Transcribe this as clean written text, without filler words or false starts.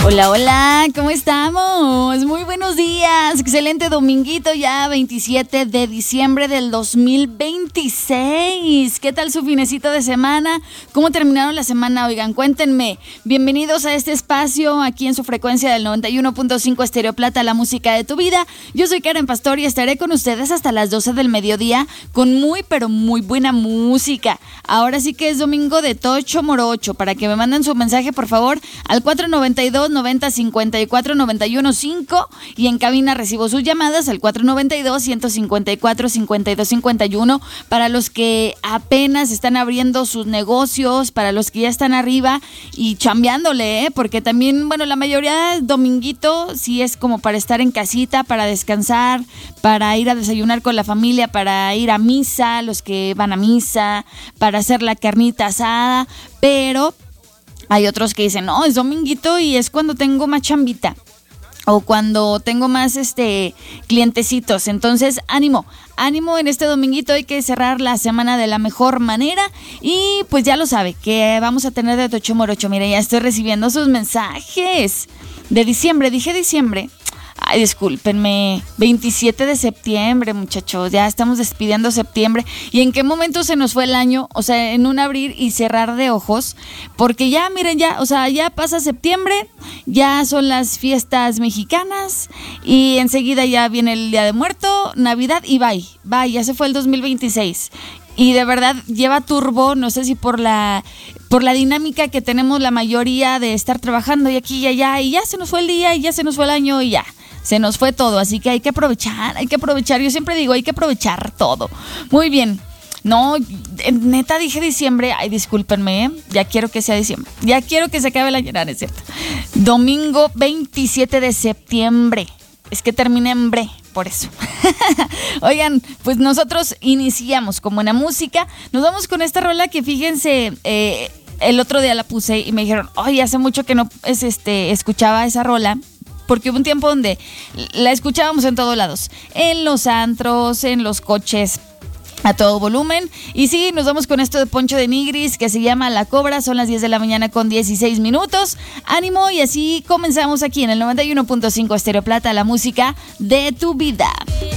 Hola, hola, ¿cómo estamos? Muy buenos días, excelente dominguito ya, 27 de diciembre del 2026. ¿Qué tal su finecito de semana? ¿Cómo terminaron la semana? Oigan, cuéntenme. Bienvenidos a este espacio aquí en su frecuencia del 91.5 Estéreo Plata, la música de tu vida. Yo soy Karen Pastor y estaré con ustedes hasta las 12 del mediodía con muy, pero muy buena música. Ahora sí que es domingo de Tocho Morocho. Para que me manden su mensaje, por favor, al 492-90-54-91-5 y en cabina recibo sus llamadas al 492-154-5251 para los que apenas están abriendo sus negocios, para los que ya están arriba y chambeándole, porque también, bueno, la mayoría dominguito sí es como para estar en casita, para descansar, para ir a desayunar con la familia, para ir a misa, los que van a misa, para hacer la carnita asada, pero hay otros que dicen, no, es dominguito y es cuando tengo más chambita o cuando tengo más clientecitos. Entonces, ánimo en este dominguito, hay que cerrar la semana de la mejor manera y pues ya lo sabe, que vamos a tener de Tocho Morocho. Mire, ya estoy recibiendo sus mensajes de diciembre, dije diciembre. Ay, discúlpenme, 27 de septiembre, muchachos, ya estamos despidiendo septiembre. ¿Y en qué momento se nos fue el año? O sea, en un abrir y cerrar de ojos, porque ya, miren, ya, o sea, ya pasa septiembre, ya son las fiestas mexicanas y enseguida ya viene el Día de Muerto, Navidad y bye, ya se fue el 2026. Y de verdad lleva turbo, no sé si por la dinámica que tenemos la mayoría de estar trabajando y aquí y allá, y ya se nos fue el día y ya se nos fue el año y ya. Se nos fue todo, así que hay que aprovechar. Yo siempre digo, hay que aprovechar todo. Muy bien. No, neta dije diciembre. Ay, discúlpenme, ya quiero que sea diciembre. Ya quiero que se acabe el año, ¿no es cierto? Domingo 27 de septiembre. Es que terminé en bre, por eso. Oigan, pues nosotros iniciamos con buena música. Nos vamos con esta rola que fíjense, el otro día la puse y me dijeron, oye, hace mucho que no escuchaba esa rola. Porque hubo un tiempo donde la escuchábamos en todos lados, en los antros, en los coches, a todo volumen. Y sí, nos vamos con esto de Poncho de Nigris que se llama La Cobra. Son las 10 de la mañana con 16 minutos. Ánimo, y así comenzamos aquí en el 91.5 Estéreo Plata, la música de tu vida.